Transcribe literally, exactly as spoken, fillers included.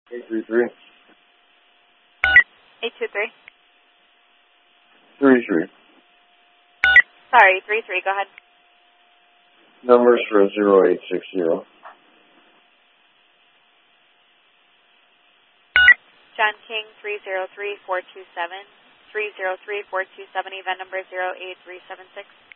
eight three three. eight two three. three three. Sorry, three three. Go ahead. Numbers for zero eight six zero. John King, three zero three four two seven. three zero three four two seven, event number zero eight three seven six.